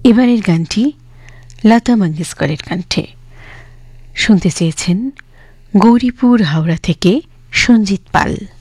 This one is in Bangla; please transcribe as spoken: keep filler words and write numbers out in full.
এবারের গানটি লতা মঙ্গেশকরের কণ্ঠে। শুনতে চেয়েছেন গৌরীপুর হাওড়া থেকে সঞ্জিত পাল।